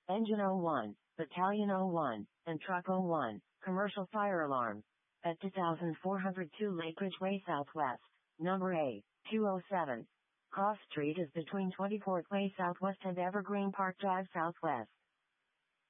Engine 01, Battalion 01, and Truck 01, commercial fire alarm. At 2402 Lake Ridge Way Southwest, number A, 207. Cross Street is between 24th Way Southwest and Evergreen Park Drive Southwest.